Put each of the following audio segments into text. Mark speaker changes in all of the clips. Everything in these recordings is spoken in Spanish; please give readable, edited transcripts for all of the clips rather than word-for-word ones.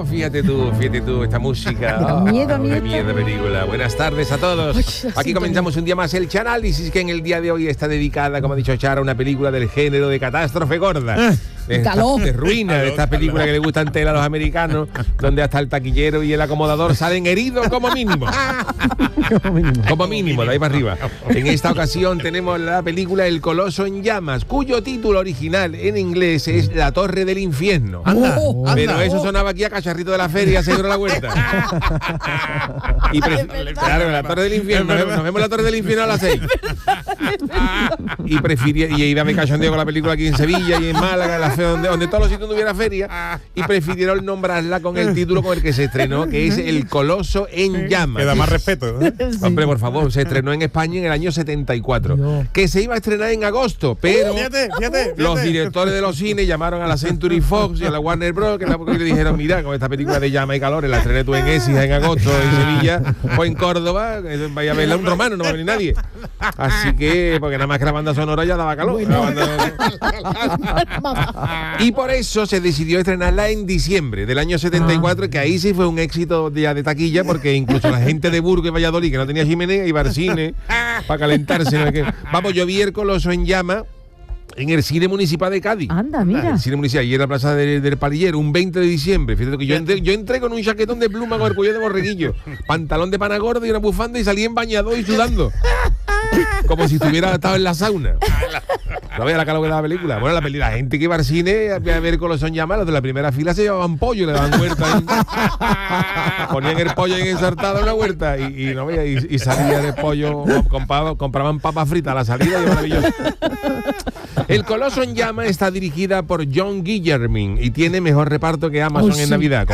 Speaker 1: fíjate tú, esta música.
Speaker 2: Miedo,
Speaker 1: de miedo película. Buenas tardes a todos. Aquí comenzamos un día más el Chanálisis, que en el día de hoy está dedicada, como ha dicho Chara, a una película del género de catástrofe gorda. De ruina, de estas películas que le gustan tela a los americanos, donde hasta el taquillero y el acomodador salen heridos como mínimo. Como mínimo, de ahí para arriba. En esta ocasión tenemos la película El Coloso en Llamas, cuyo título original en inglés es La Torre del Infierno. Pero eso sonaba aquí a cacharrito de la feria, seguro la vuelta. Y claro, La Torre del Infierno. Nos vemos La Torre del Infierno a las 6. Y iba a me cachondeo con la película aquí en Sevilla y en Málaga, la fe donde todos los sitios no hubiera feria, y prefirieron nombrarla con el título con el que se estrenó, que es El Coloso en Llamas.
Speaker 3: Me da más respeto, ¿no?
Speaker 1: Hombre, por favor, se estrenó en España en el año 74, que se iba a estrenar en agosto, pero
Speaker 3: fíjate.
Speaker 1: los directores de los cines llamaron a la Century Fox y a la Warner Bros. Que le dijeron, mira, con esta película de llama y calores la estrené tú en Écija en agosto en Sevilla o en Córdoba, vaya a verla un romano, no va a venir nadie. Así que, porque nada más que la banda sonora ya daba calor. Y por eso se decidió estrenarla en diciembre del año 74, que ahí sí fue un éxito ya de taquilla, porque incluso la gente de Burgos y Valladolid, que no tenía chimenea, iba al cine para calentarse. Vamos, yo vi El Coloso en Llamas en el cine municipal de Cádiz.
Speaker 2: Anda, mira.
Speaker 1: El cine municipal, y en la plaza del Palillero, un 20 de diciembre. Fíjate que yo entré con un chaquetón de pluma con el cuello de borreguillo, pantalón de pana gordo y una bufanda, y salí en bañador y sudando. Como si estuviera estado en la sauna. No veía la calor que daba la película. Bueno, la gente que iba al cine a ver Coloso en Llamas, los de la primera fila se llevaban pollo, le daban huerta. Ponían el pollo en ensartado en una huerta y salía de pollo. Compraban papas fritas a la salida y maravilloso. El Coloso en Llamas está dirigida por John Guillermin y tiene mejor reparto que Amazon en Navidad.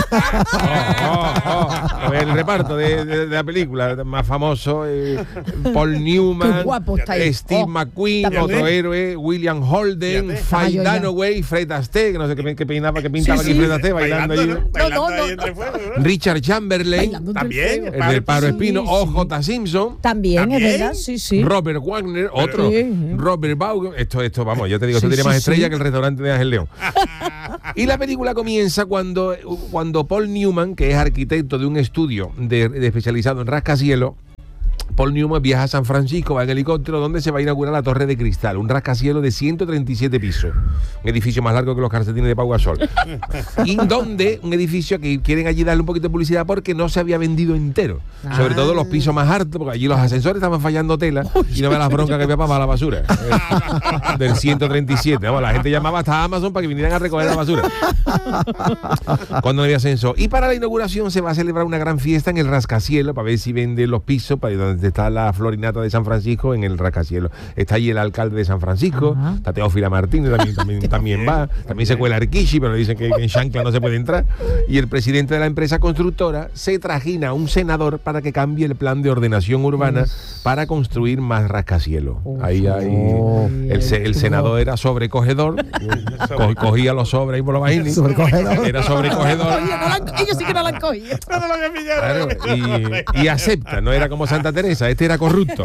Speaker 1: El reparto de la película más famoso, Paul Newman, Steve McQueen, otro héroe, William Holden, Faye Dunaway, Fred Astaire, que no sé qué pintaba aquí Fred Astaire bailando allí. Richard Chamberlain,
Speaker 3: también,
Speaker 1: el del Paro Espino, O.J. Simpson,
Speaker 2: también, es verdad, sí.
Speaker 1: Robert Wagner, otro, Robert Vaughan, esto, vamos, yo te digo, esto tiene más estrella que el restaurante de Ángel León. Y la película comienza cuando Paul Newman, que es arquitecto de un estudio de especializado en rascacielos, Paul Newman viaja a San Francisco, va en helicóptero, donde se va a inaugurar la Torre de Cristal, un rascacielos de 137 pisos, un edificio más largo que los calcetines de Pau Gasol. Y donde un edificio que quieren allí darle un poquito de publicidad porque no se había vendido entero, sobre todo los pisos más altos, porque allí los ascensores estaban fallando tela y no ve las broncas que había para la basura del 137. Vamos, la gente llamaba hasta Amazon para que vinieran a recoger la basura cuando no había ascensor. Y para la inauguración se va a celebrar una gran fiesta en el rascacielos para ver si venden los pisos, para donde está la florinata de San Francisco, en el rascacielos. Está allí el alcalde de San Francisco, está Teófila Martínez, también va, también se cuela Arquishi, pero dicen que en Chancla no se puede entrar. Y el presidente de la empresa constructora se trajina a un senador para que cambie el plan de ordenación urbana para construir más rascacielos. Ahí el senador era sobrecogedor, cogía los sobres ahí por la vaina. Era sobrecogedor.
Speaker 2: Ellos sí que no la han cogido.
Speaker 1: Claro, y acepta, no era como Santa Teresa, este era corrupto.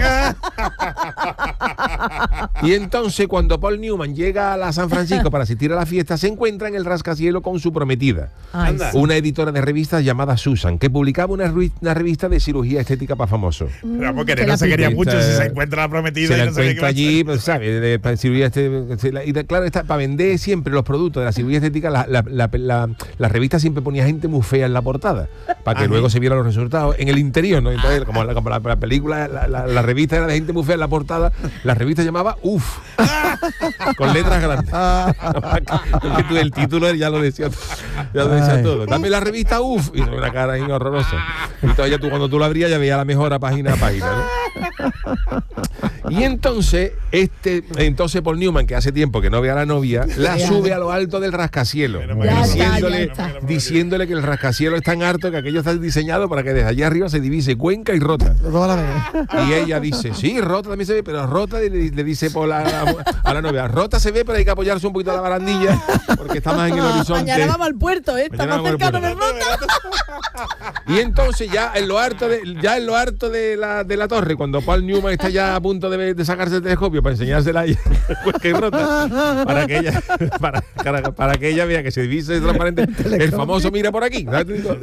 Speaker 1: Y entonces, cuando Paul Newman llega a la San Francisco para asistir a la fiesta, se encuentra en el rascacielos con su prometida, una editora de revistas llamada Susan, que publicaba una revista de cirugía estética para famosos.
Speaker 3: Pero porque no se quería mucho si se encuentra la prometida.
Speaker 1: Se la encuentra allí, pues, ¿sabes? De cirugía estética. Y claro, para vender siempre los productos de la cirugía estética, la revista siempre ponía gente muy fea en la portada, para que luego se vieran los resultados en el interior, ¿no? Entonces, como la película, la revista era de gente muy fea en la portada, la revista llamaba UF, con letras grandes. Porque tú, el título ya lo decía todo. Dame la revista UF, y una cara ahí horrorosa. Y todavía cuando tú la abrías ya veías la mejora página a página, ¿no? Y entonces Paul Newman, que hace tiempo que no ve a la novia, la sube a lo alto del rascacielos, diciéndole que el rascacielos es tan harto que aquello está diseñado para que desde allá arriba se divise Cuenca y Rota. Y ella dice, sí, Rota también se ve, pero Rota le dice Paul a la novia, Rota se ve, pero hay que apoyarse un poquito a la barandilla porque está más en el horizonte.
Speaker 2: Mañana vamos al puerto, está más cercano de Rota.
Speaker 1: Y entonces ya en lo harto de la torre, cuando Paul Newman está ya a punto de sacarse el telescopio para enseñársela a ella, Cuenca y Rota, para que ella vea que se divise transparente el famoso mira por aquí.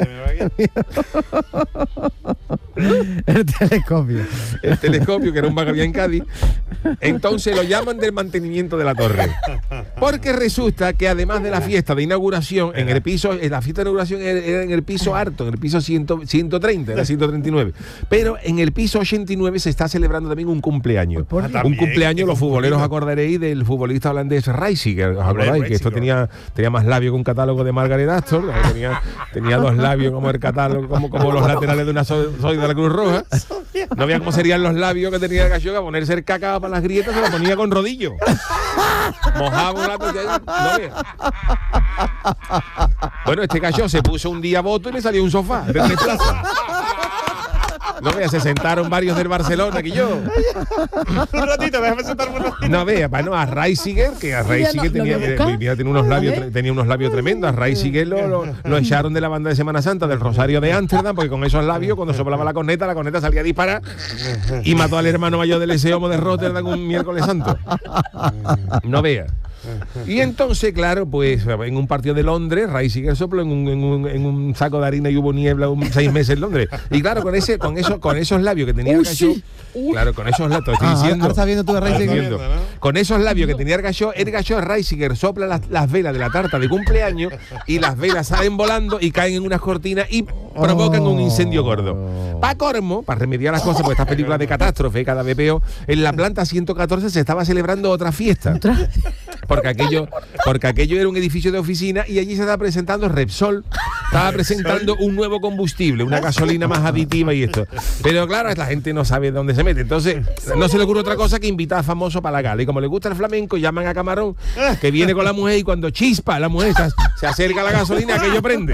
Speaker 4: El telescopio.
Speaker 1: El telescopio, que era un bar que había en Cádiz. Entonces lo llaman del mantenimiento de la torre. Porque resulta que además de la fiesta de inauguración, en el piso, la fiesta de inauguración era en el piso alto, en el piso 130, era 139. Pero en el piso 89 se está celebrando también un cumpleaños. Un cumpleaños, los futboleros acordaréis del futbolista holandés Reisiger, ¿os acordáis? Que esto tenía más labio que un catálogo de Margaret Astor, tenía 2 labios como el catálogo, como los laterales de una soy de la Cruz Roja. No veía cómo serían los labios que tenía Gallo, a ponerse el cacao para las grietas, se lo ponía con rodillo. Mojaba un rato y no vea. Bueno, este Gallo se puso un día voto y le salió un sofá de 3 plazas. No vea, se sentaron varios del Barcelona que yo.
Speaker 3: Un ratito, déjame sentarme un ratito.
Speaker 1: No vea, bueno, a Reisiger, que a Reisiger tenía unos labios tremendos. A Reisiger lo echaron de la banda de Semana Santa del Rosario de Ámsterdam, porque con esos labios, cuando soplaba la corneta salía a disparar y mató al hermano mayor del Ese Homo de Rotterdam un miércoles santo. No vea. Y entonces, claro, pues en un partido de Londres, Reisiger sopló en un saco de harina y hubo niebla 6 meses en Londres. Y claro, con esos labios que tenía el Gallo, claro, con esos labios, estoy diciendo.
Speaker 4: Ahora estás viendo tú de Reisiger.
Speaker 1: Con esos labios que tenía el Gallo Reisiger sopla las velas de la tarta de cumpleaños y las velas salen volando y caen en unas cortinas y provocan un incendio gordo. Para colmo, para remediar las cosas, porque estas películas de catástrofe cada vez peor, en la planta 114 se estaba celebrando otra fiesta. Porque aquello era un edificio de oficina y allí se estaba presentando Repsol, estaba presentando un nuevo combustible, una gasolina más aditiva y esto. Pero claro, la gente no sabe dónde se mete. Entonces, no se le ocurre otra cosa que invitar a famosos para la gala. Y como le gusta el flamenco, llaman a Camarón, que viene con la mujer y cuando chispa la mujer se acerca a la gasolina, aquello prende.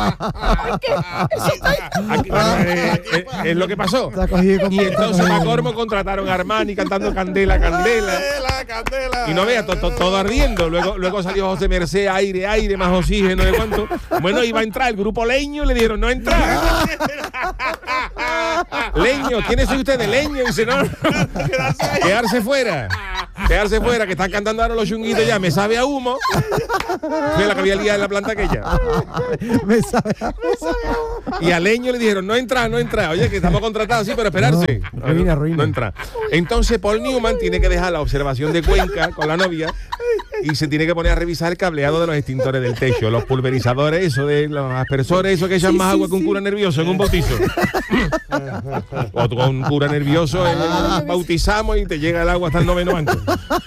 Speaker 1: Es lo que pasó. Y entonces para colmo contrataron a Armani cantando Candela, Candela. Y no veas, todo ardiendo. Luego salió José Merced, aire, más oxígeno, de cuánto. Bueno, iba a entrar el grupo Leño, le dijeron, no entrar. Leño, ¿quiénes son ustedes? Leño, dice, no. Quedarse fuera, que están cantando ahora los chunguitos ya, me sabe a humo. Fue la que había liado en la planta aquella.
Speaker 4: Me sabe a humo.
Speaker 1: Y a Leño le dijeron, no entra. Oye, que estamos contratados, sí, pero esperarse.
Speaker 4: Ruina.
Speaker 1: No entra. Entonces Paul Newman tiene que dejar la observación de Cuenca con la novia y se tiene que poner a revisar el cableado de los extintores del techo, los pulverizadores, eso de los aspersores, eso que echan más agua que un cura nervioso en un bautizo. O con un cura nervioso bautizamos y te llega el agua hasta el 9º banco.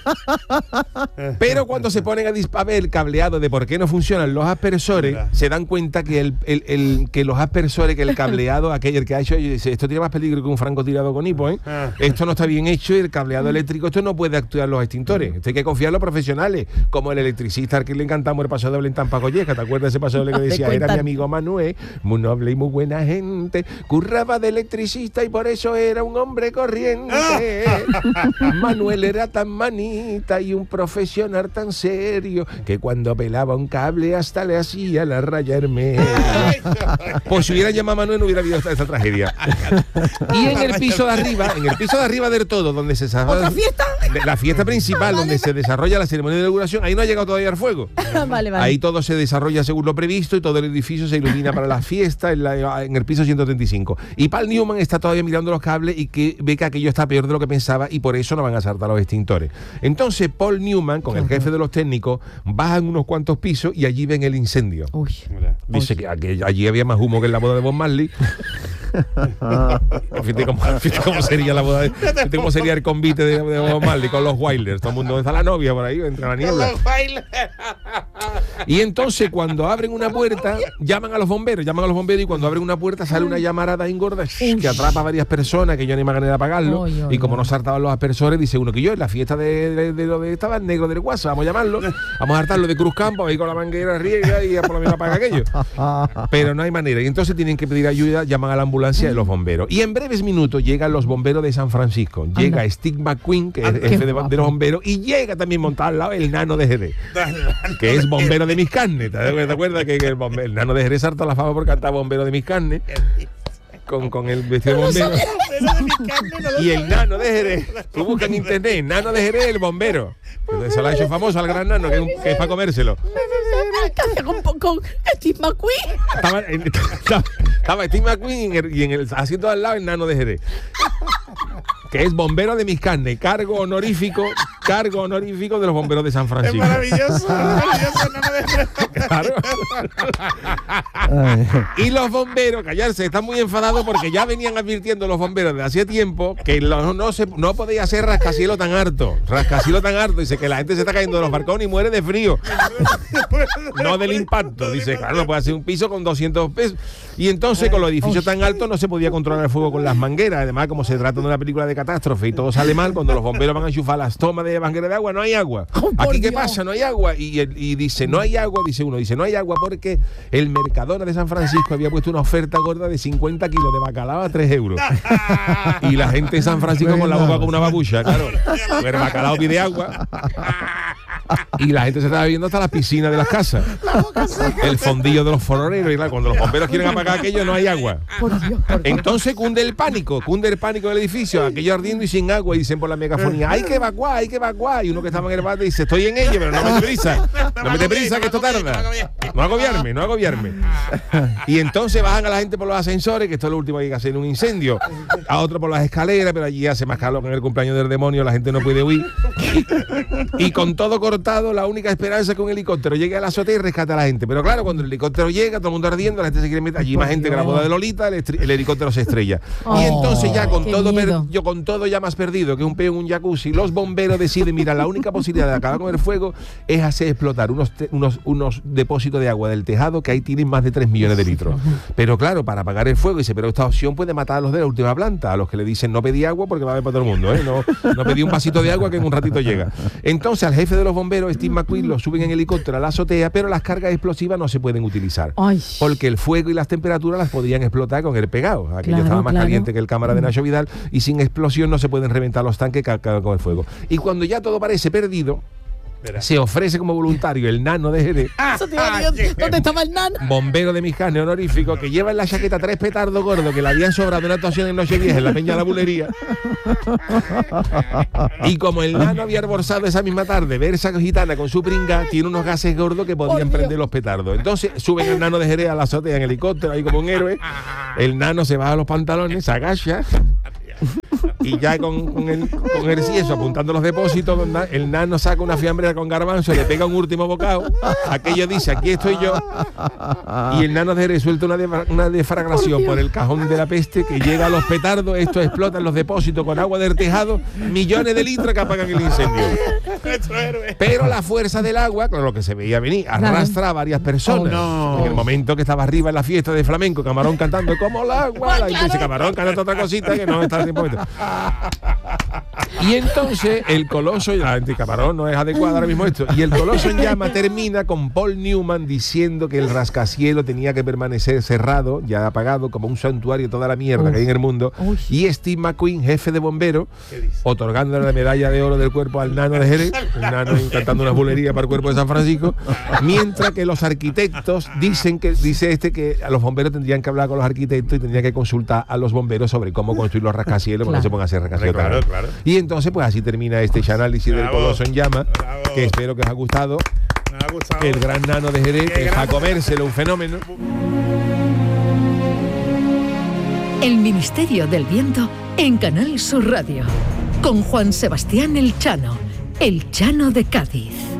Speaker 1: Pero cuando se ponen a ver el cableado de por qué no funcionan los aspersores, se dan cuenta que que los aspersores, que el cableado, aquel que ha hecho, esto tiene más peligro que un francotirador con hipo, esto no está bien hecho y el cableado eléctrico, esto no puede actuar los extintores. Esto hay que confiar en los profesionales, como el electricista al que le encantamos el paso doble en Tampa Golleja. ¿Te acuerdas de ese paso doble que decía? Era mi amigo Manuel, muy noble y muy buena gente, curraba de electricista y por eso era un hombre corriente. Manuel era tan manita y un profesional tan serio que cuando pelaba un cable hasta le hacía la raya hermética. Pues si hubiera llamado a Manuel no hubiera habido esta tragedia. Y en el piso de arriba del todo, donde se desarrolla la fiesta principal, donde se desarrolla la ceremonia de inauguración, ahí no ha llegado todavía el fuego.
Speaker 2: Vale.
Speaker 1: Ahí todo se desarrolla según lo previsto y todo el edificio se ilumina para la fiesta en el piso 135. Y Paul Newman está todavía mirando los cables y que ve que aquello está peor de lo que pensaba y por eso no van a saltar los extintores. Entonces Paul Newman, con el jefe de los técnicos, bajan unos cuantos pisos y allí ven el incendio. Dice que allí había más humo que en la boda de Bob Marley. Fíjate cómo sería la boda, fíjate cómo sería el convite de Bob Marley con los Wailers. Todo el mundo, está la novia por ahí, entre la niebla. Y entonces cuando abren una puerta, llaman a los bomberos y cuando abren una puerta sale una llamarada engorda que atrapa a varias personas, que yo ni manera de apagarlo. Y como no saltaban los aspersores, dice uno que yo en la fiesta de lo de estaba el negro del Guasa, vamos a llamarlo, vamos a hartarlo de Cruz Campo, ahí con la manguera riega y por lo menos apaga aquello. Pero no hay manera. Y entonces tienen que pedir ayuda, llaman a la ambulancia de los bomberos. Y en breves minutos llegan los bomberos de San Francisco. Llega Steve McQueen, que es el jefe de los bomberos, y llega también montado al lado el Nano de Jerez, que es bombero de mis carnes. ¿Te acuerdas que el Nano de Jerez saltó la fama por cantar bombero de mis carnes? con el vestido de bombero. Y el nano de Jerez. Tú buscas en internet, nano de Jerez, el bombero. Entonces se lo ha hecho famoso al gran nano, que es para comérselo.
Speaker 2: ¿Qué hacía con Steve McQueen?
Speaker 1: Estaba Steve McQueen y en el asiento al lado el nano de Jerez. Que es bombero de mis carnes, cargo honorífico de los bomberos de San Francisco.
Speaker 3: Es maravilloso, nano de Jerez.
Speaker 1: Claro. Y los bomberos, callarse, están muy enfadados porque ya venían advirtiendo los bomberos de hace tiempo que no podía ser rascacielos tan harto. Dice que la gente se está cayendo de los balcones y muere de frío. No del impacto. Dice, claro, no puede hacer un piso con 200 pesos. Y entonces con los edificios tan altos no se podía controlar el fuego con las mangueras. Además, como se trata de una película de catástrofe y todo sale mal, cuando los bomberos van a enchufar las tomas de manguera de agua, no hay agua. ¿Aquí qué pasa? No hay agua. Y dice, no hay agua, dice uno, no hay agua porque el Mercadona de San Francisco había puesto una oferta gorda de 50 kilos de bacalao a 3 euros. Y la gente de San Francisco con la boca como una babucha, claro. El bacalao pide agua. Y la gente se estaba bebiendo hasta las piscinas de las casas. El fondillo de los foroneros. Y claro, cuando los bomberos quieren apagar aquello, no hay agua. Entonces cunde el pánico del edificio, aquello ardiendo y sin agua. Y dicen por la megafonía, hay que evacuar. Y uno que estaba en el bate dice, estoy en ello, pero no me dé prisa, que esto tarda. No agobiarme. Y entonces bajan a la gente por los ascensores, que esto es lo último que hay que hacer en un incendio. A otro por las escaleras, pero allí hace más calor que en el cumpleaños del demonio, la gente no puede huir. Y con todo cortado, la única esperanza es que un helicóptero llegue a la azotea y rescate a la gente. Pero claro, cuando el helicóptero llega, todo el mundo ardiendo, la gente se quiere meter. Allí más gente que la boda de Lolita, el helicóptero se estrella. Y entonces ya con todo ya más perdido que un peo en un jacuzzi, los bomberos deciden, mira, la única posibilidad de acabar con el fuego es hacer explotar unos depósitos de agua del tejado que ahí tienen más de 3 millones de litros. Pero claro, para apagar el fuego, dice, pero esta opción puede matar a los de la última planta, a los que le dicen no pedí agua porque va a haber para todo el mundo, ¿eh? No pedí un vasito de agua que en un ratito llega. Entonces al jefe de los bomberos, Steve McQueen, lo suben en helicóptero a la azotea, pero las cargas explosivas no se pueden utilizar.
Speaker 2: Ay.
Speaker 1: Porque el fuego y las temperaturas las podían explotar con el pegado. Aquello estaba más caliente que el cámara de Nacho Vidal y sin explosión no se pueden reventar los tanques con el fuego. Y cuando ya todo parece perdido, se ofrece como voluntario el nano de Jerez.
Speaker 2: ¿Dónde estaba el nano?
Speaker 1: Bombero de mis carnes honorífico, que lleva en la chaqueta 3 petardos gordos que le habían sobrado una actuación en Nochevieja en la Peña de la Bulería. Y como el nano había almorzado esa misma tarde versa gitana con su pringa, tiene unos gases gordos que podían prender los petardos. Entonces suben el nano de Jerez a la azotea en helicóptero, ahí como un héroe. El nano se baja los pantalones, se agacha. Y ya con el cieso apuntando los depósitos, el nano saca una fiambrera con garbanzo, le pega un último bocado, aquello dice, aquí estoy yo, y el nano de Jerez suelta una deflagración por el cajón de la peste que llega a los petardos, esto explota en los depósitos con agua del tejado, millones de litros que apagan el incendio. Pero la fuerza del agua, con lo que se veía venir, arrastra a varias personas. En el momento que estaba arriba en la fiesta de flamenco, Camarón cantando como el agua, la gente dice, Camarón canta otra cosita que no está en tiempo. Y entonces el coloso, la gente Camarón no es adecuado ahora mismo esto, y el coloso en llama termina con Paul Newman diciendo que el rascacielos tenía que permanecer cerrado, ya apagado, como un santuario, toda la mierda que hay en el mundo. Y Steve McQueen, jefe de bomberos, otorgándole la medalla de oro del cuerpo al nano de Jerez, un nano cantando una bulería para el cuerpo de San Francisco, mientras que los arquitectos dicen que a los bomberos tendrían que hablar con los arquitectos y tendrían que consultar a los bomberos sobre cómo construir los rascacielos, porque no se pongan a hacer rascacielos.
Speaker 3: Claro.
Speaker 1: Y entonces pues así termina este análisis del coloso en llama, que espero que os ha gustado. El gran nano de Jerez, que es para comérselo, un fenómeno.
Speaker 5: El Ministerio del Viento en Canal Sur Radio, con Juan Sebastián El Chano de Cádiz.